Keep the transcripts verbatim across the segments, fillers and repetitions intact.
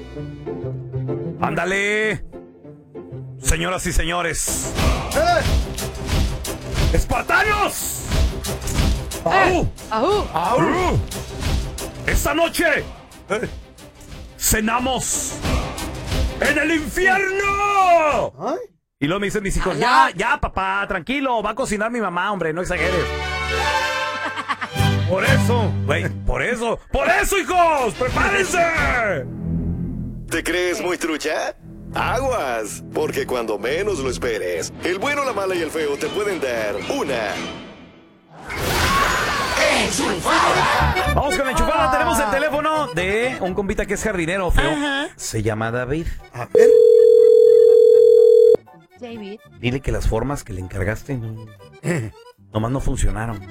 Ándale. Señoras y señores. ¡Eh! ¡Espartanos! ¡Aú! ¡Aú! ¡Aú! Esta noche eh, cenamos en el infierno. ¿Ay? Y luego me dicen mis hijos, ya, ya, papá, tranquilo, va a cocinar mi mamá, hombre, no exageres. Por eso, güey, por eso, por eso, hijos, prepárense. ¿Te crees muy trucha? Aguas, porque cuando menos lo esperes, el bueno, la mala y el feo te pueden dar una enchufada. Vamos con la enchufada. Tenemos el teléfono de un compita que es jardinero, feo. Ajá. Se llama David. A ver. David. Dile que las formas que le encargaste no, nomás no funcionaron.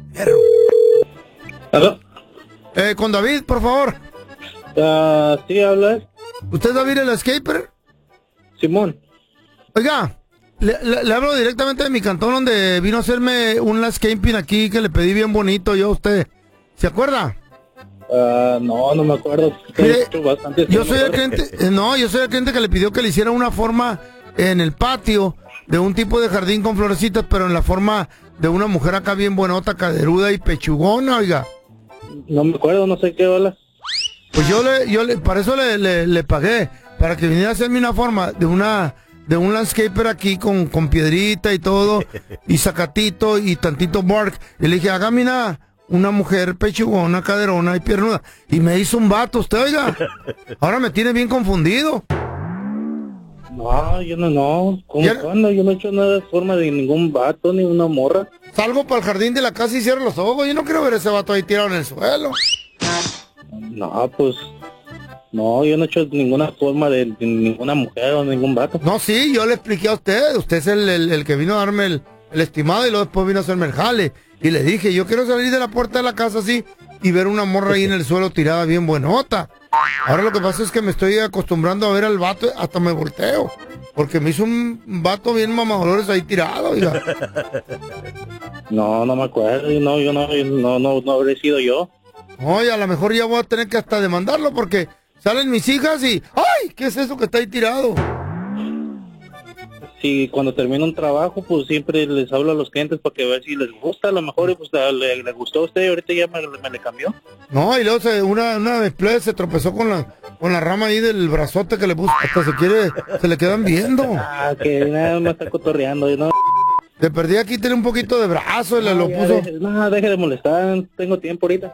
¿Aló? Eh, con David, por favor. Uh, sí, hablas. ¿Usted es David el Escaper? Simón. Oiga, le, le, le hablo directamente de mi cantón donde vino a hacerme un landscaping aquí que le pedí bien bonito yo a usted. ¿Se acuerda? Uh, no, no me acuerdo. Mire, bastante, yo sí, soy me el cliente, eh, no, yo soy el cliente que le pidió que le hiciera una forma en el patio de un tipo de jardín con florecitas, pero en la forma de una mujer acá bien buenota, caderuda y pechugona, oiga. No me acuerdo, no sé qué hablas. Pues yo le, yo le, para eso le, le, le pagué, para que viniera a hacerme una forma de una, de un landscaper aquí con, con piedrita y todo, y zacatito y tantito bark. Y le dije, hágame una, una mujer pechugona, caderona y piernuda. Y me hizo un vato, usted, oiga. Ahora me tiene bien confundido. No, yo no, no. ¿Cómo ¿Ya? cuándo? Yo no he hecho nada de forma de ningún vato ni una morra. Salgo para el jardín de la casa y cierro los ojos. Yo no quiero ver ese vato ahí tirado en el suelo. No, pues... No, yo no he hecho ninguna forma de, de ninguna mujer o ningún vato. No, sí, yo le expliqué a usted. Usted es el, el, el que vino a darme el, el estimado y luego después vino a hacerme el jale. Y le dije, yo quiero salir de la puerta de la casa así y ver una morra ahí en el suelo tirada bien buenota. Ahora lo que pasa es que me estoy acostumbrando a ver al vato, hasta me volteo. Porque me hizo un vato bien mamadolores ahí tirado, oiga. No, no me acuerdo. No, yo no, yo no, no, no habré sido yo. Oye, a lo mejor ya voy a tener que hasta demandarlo porque salen mis hijas y... ¡Ay! ¿Qué es eso que está ahí tirado? Sí, cuando termino un trabajo, pues siempre les hablo a los clientes para que ver si les gusta. A lo mejor pues, le, le gustó a usted y ahorita ya me, me le cambió. No, y luego se, una, una despliegue se tropezó con la, con la rama ahí del brazote que le puso. Hasta se quiere, se le quedan viendo. Ah, que nada me está cotorreando, ¿no? Te perdí aquí, tiene un poquito de brazo y le no, lo ya puso. Deje, no, deje de molestar, tengo tiempo ahorita.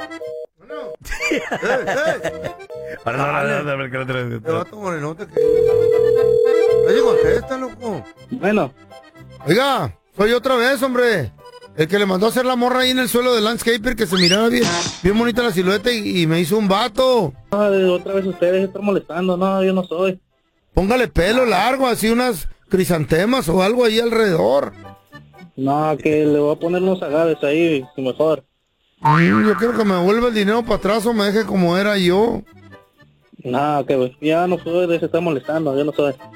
Te vato morenote que... Oye, contesta, loco. Bueno. Oiga, soy otra vez, hombre. El que le mandó a hacer la morra ahí en el suelo del landscaper, que se miraba bien, bien bonita la silueta y, y me hizo un vato. No, otra vez ustedes están molestando, no, yo no soy. Póngale pelo largo, así unas crisantemas o algo ahí alrededor. No, que le voy a poner unos agaves ahí, mejor. Mm, yo quiero que me vuelva el dinero para atrás o me deje como era yo. No, que ya no soy de se está molestando, yo no soy.